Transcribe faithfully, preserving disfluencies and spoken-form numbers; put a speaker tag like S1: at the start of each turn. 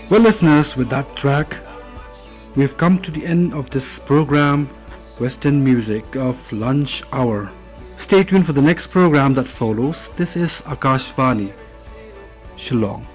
S1: Well, listeners, with that track, we've come to the end of this program, Western Music of Lunch Hour. Stay tuned for the next program that follows. This is Akashvani, Shillong.